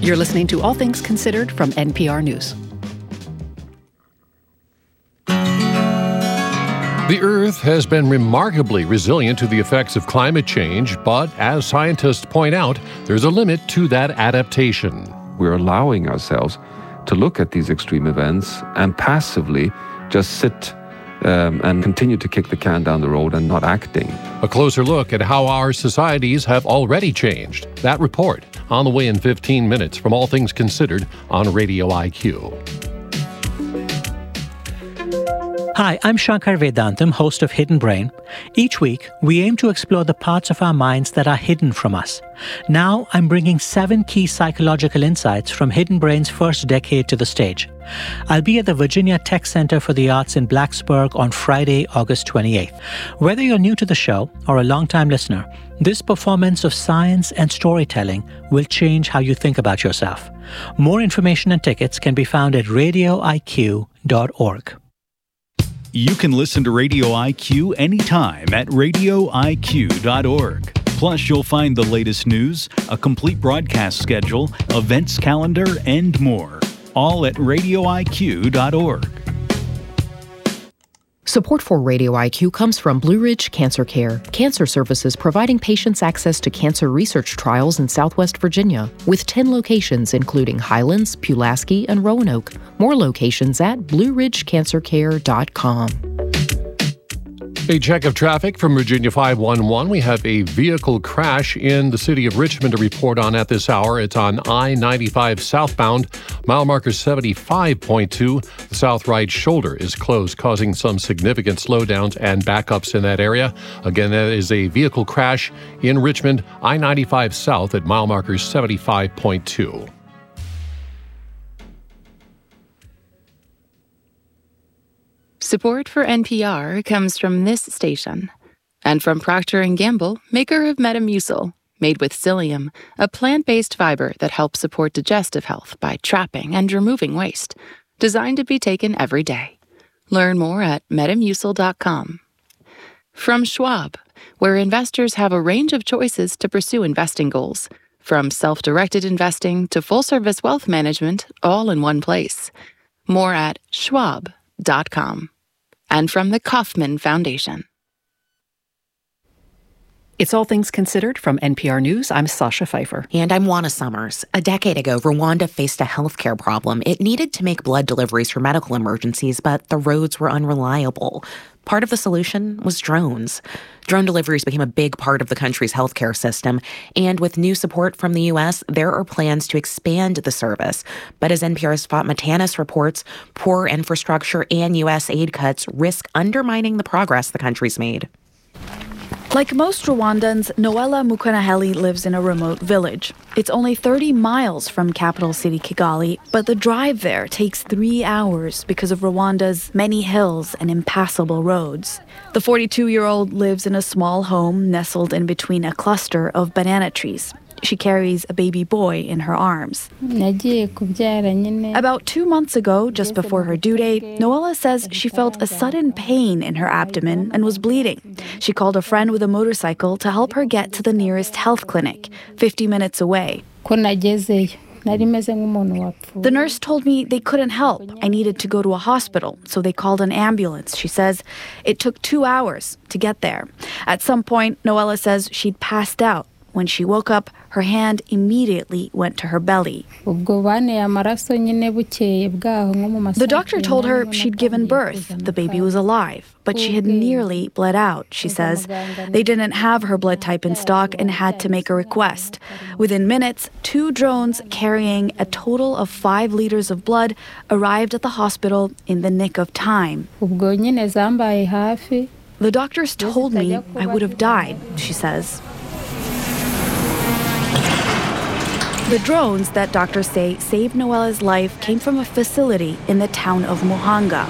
You're listening to All Things Considered from NPR News. The Earth has been remarkably resilient to the effects of climate change, but as scientists point out, there's a limit to that adaptation. We're allowing ourselves to look at these extreme events and passively just sit and continue to kick the can down the road and not acting. A closer look at how our societies have already changed. That report on the way in 15 minutes from All Things Considered on Radio IQ. Hi, I'm Shankar Vedantam, host of Hidden Brain. Each week, we aim to explore the parts of our minds that are hidden from us. Now, I'm bringing 7 key psychological insights from Hidden Brain's first decade to the stage. I'll be at the Virginia Tech Center for the Arts in Blacksburg on Friday, August 28th. Whether you're new to the show or a longtime listener, this performance of science and storytelling will change how you think about yourself. More information and tickets can be found at radioiq.org. You can listen to Radio IQ anytime at radioiq.org. Plus, you'll find the latest news, a complete broadcast schedule, events calendar, and more. All at radioiq.org. Support for Radio IQ comes from Blue Ridge Cancer Care, cancer services providing patients access to cancer research trials in Southwest Virginia, with 10 locations including Highlands, Pulaski, and Roanoke. More locations at blueridgecancercare.com. A check of traffic from Virginia 511. We have a vehicle crash in the city of Richmond to report on at this hour. It's on I-95 southbound, mile marker 75.2. The south right shoulder is closed, causing some significant slowdowns and backups in that area. Again, that is a vehicle crash in Richmond, I-95 south at mile marker 75.2. Support for NPR comes from this station and from Procter & Gamble, maker of Metamucil, made with psyllium, a plant-based fiber that helps support digestive health by trapping and removing waste, designed to be taken every day. Learn more at metamucil.com. From Schwab, where investors have a range of choices to pursue investing goals, from self-directed investing to full-service wealth management, all in one place. More at schwab.com. And from the Kauffman Foundation. It's All Things Considered from NPR News. I'm Sasha Pfeiffer. And I'm Juana Summers. A decade ago, Rwanda faced a healthcare problem. It needed to make blood deliveries for medical emergencies, but the roads were unreliable. Part of the solution was drones. Drone deliveries became a big part of the country's healthcare system, and with new support from the U.S., there are plans to expand the service. But as NPR's Fatma Tanis reports, poor infrastructure and U.S. aid cuts risk undermining the progress the country's made. Like most Rwandans, Noella Mukanaheli lives in a remote village. It's only 30 miles from capital city Kigali, but the drive there takes 3 hours because of Rwanda's many hills and impassable roads. The 42-year-old lives in a small home nestled in between a cluster of banana trees. She carries a baby boy in her arms. About 2 months ago, just before her due date, Noella says she felt a sudden pain in her abdomen and was bleeding. She called a friend with a motorcycle to help her get to the nearest health clinic, 50 minutes away. The nurse told me they couldn't help. I needed to go to a hospital, so they called an ambulance. She says it took 2 hours to get there. At some point, Noella says she'd passed out. When she woke up, her hand immediately went to her belly. The doctor told her she'd given birth. The baby was alive, but she had nearly bled out, she says. They didn't have her blood type in stock and had to make a request. Within minutes, 2 drones carrying a total of 5 liters of blood arrived at the hospital in the nick of time. The doctors told me I would have died, she says. The drones that doctors say saved Noella's life came from a facility in the town of Muhanga.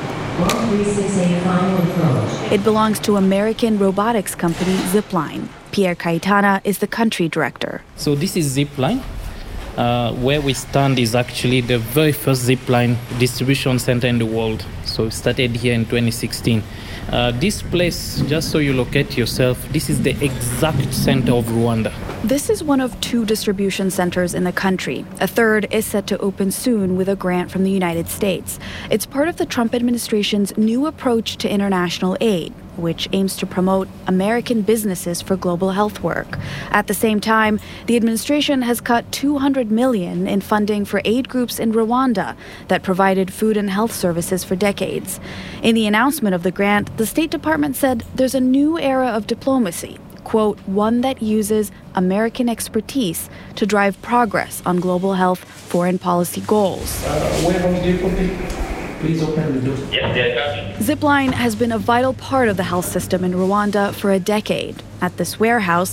It belongs to American robotics company Zipline. Pierre Caetana is the country director. So this is Zipline. Where we stand is actually the very first Zipline distribution center in the world. So it started here in 2016. This place, just so you locate yourself, this is the exact center of Rwanda. This is one of 2 distribution centers in the country. A third is set to open soon with a grant from the United States. It's part of the Trump administration's new approach to international aid, which aims to promote American businesses for global health work. At the same time, the administration has cut $200 million in funding for aid groups in Rwanda that provided food and health services for decades. In the announcement of the grant, the State Department said there's a new era of diplomacy, quote, one that uses American expertise to drive progress on global health foreign policy goals. Please open the door. Zipline has been a vital part of the health system in Rwanda for a decade. At this warehouse,